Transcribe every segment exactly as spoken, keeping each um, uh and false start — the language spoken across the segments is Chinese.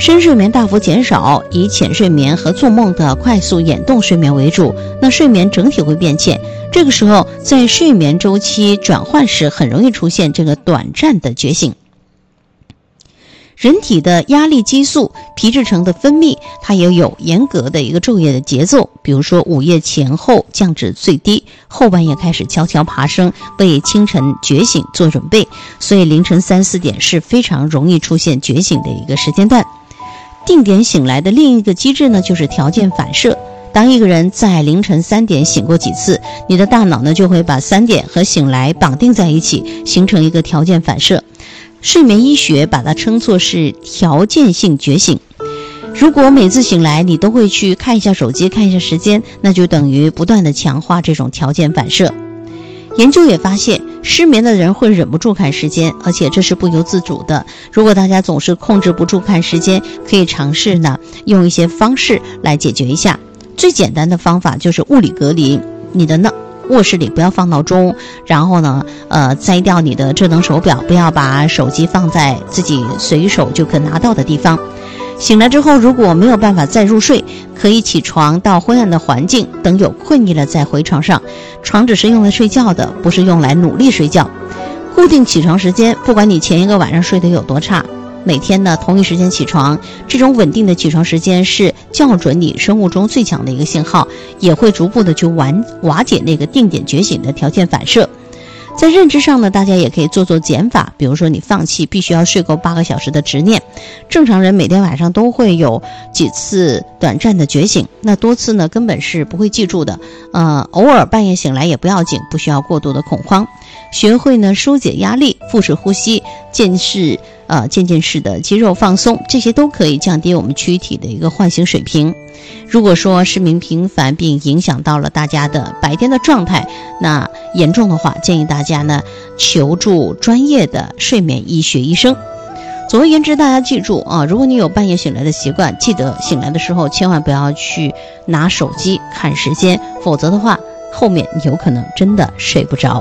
深睡眠大幅减少，以浅睡眠和做梦的快速眼动睡眠为主，那睡眠整体会变浅。这个时候在睡眠周期转换时，很容易出现这个短暂的觉醒。人体的压力激素皮质层的分泌，它也有严格的一个昼夜的节奏，比如说午夜前后降至最低，后半夜开始悄悄爬升，为清晨觉醒做准备，所以凌晨三四点是非常容易出现觉醒的一个时间段。定点醒来的另一个机制呢，就是条件反射。当一个人在凌晨三点醒过几次，你的大脑呢就会把三点和醒来绑定在一起，形成一个条件反射。睡眠医学把它称作是条件性觉醒。如果每次醒来你都会去看一下手机，看一下时间，那就等于不断的强化这种条件反射。研究也发现，失眠的人会忍不住看时间，而且这是不由自主的。如果大家总是控制不住看时间，可以尝试呢用一些方式来解决一下。最简单的方法就是物理隔离，你的闹卧室里不要放闹钟，然后呢呃摘掉你的智能手表，不要把手机放在自己随手就可拿到的地方。醒来之后，如果没有办法再入睡，可以起床到昏暗的环境，等有困意了再回床上。床只是用来睡觉的，不是用来努力睡觉。固定起床时间，不管你前一个晚上睡得有多差，每天呢同一时间起床，这种稳定的起床时间是校准你生物钟最强的一个信号，也会逐步的去完瓦解那个定点觉醒的条件反射。在认知上呢，大家也可以做做减法，比如说你放弃必须要睡够八个小时的执念。正常人每天晚上都会有几次短暂的觉醒，那多次呢根本是不会记住的。呃，偶尔半夜醒来也不要紧，不需要过度的恐慌。学会呢疏解压力，腹式呼吸，渐式呃渐渐式的肌肉放松，这些都可以降低我们躯体的一个唤醒水平。如果说失眠频繁并影响到了大家的白天的状态，那严重的话，建议大家呢求助专业的睡眠医学医生。总而言之，大家记住啊，如果你有半夜醒来的习惯，记得醒来的时候千万不要去拿手机看时间，否则的话后面有可能真的睡不着。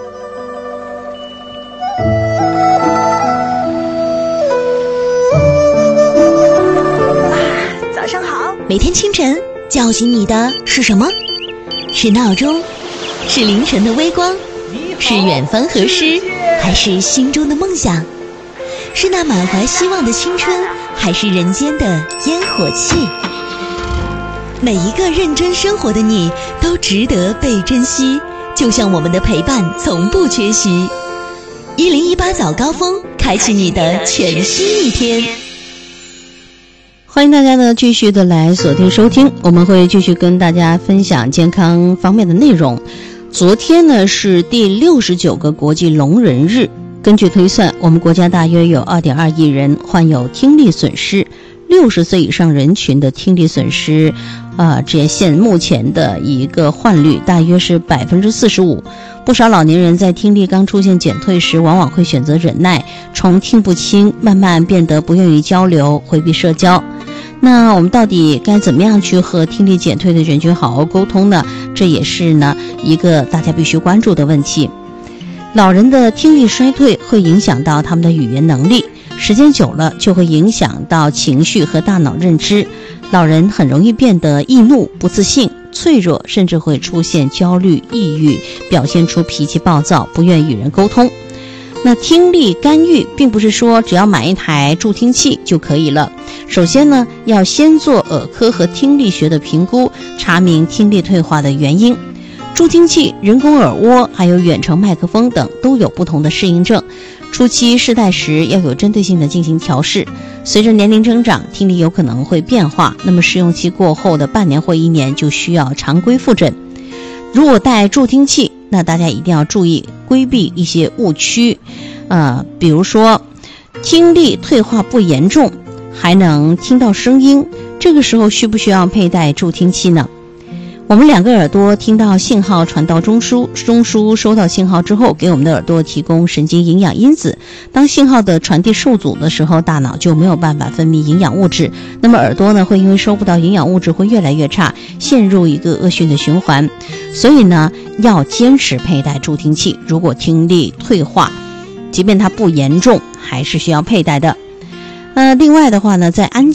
每天清晨叫醒你的是什么？是闹钟，是凌晨的微光，是远方河诗，还是心中的梦想？是那满怀希望的青春，还是人间的烟火气？每一个认真生活的你都值得被珍惜，就像我们的陪伴从不缺席。一零一八早高峰，开启你的全新一天。 欢迎大家呢继续的来锁定收听，我们会继续跟大家分享健康方面的内容。昨天呢是第六十九个国际聋人日，根据推算，我们国家大约有 二点二亿人患有听力损失，六十岁以上人群的听力损失呃，这现目前的一个患率大约是 百分之四十五。 不少老年人在听力刚出现减退时，往往会选择忍耐，从听不清慢慢变得不愿意交流，回避社交。那我们到底该怎么样去和听力减退的人群好好沟通呢？这也是呢一个大家必须关注的问题。老人的听力衰退会影响到他们的语言能力，时间久了就会影响到情绪和大脑认知。老人很容易变得易怒、不自信、脆弱，甚至会出现焦虑、抑郁，表现出脾气暴躁，不愿与人沟通。那听力干预并不是说只要买一台助听器就可以了，首先呢要先做耳科和听力学的评估，查明听力退化的原因。助听器、人工耳蜗还有远程麦克风等都有不同的适应症，初期试戴时要有针对性的进行调试。随着年龄增长，听力有可能会变化，那么试用期过后的半年或一年就需要常规复诊。如果戴助听器，那大家一定要注意规避一些误区，呃，比如说听力退化不严重，还能听到声音，这个时候需不需要佩戴助听器呢？我们两个耳朵听到信号传到中枢，中枢收到信号之后，给我们的耳朵提供神经营养因子。当信号的传递受阻的时候，大脑就没有办法分泌营养物质，那么耳朵呢会因为收不到营养物质会越来越差，陷入一个恶性的循环。所以呢要坚持佩戴助听器，如果听力退化即便它不严重还是需要佩戴的。呃，另外的话呢，在安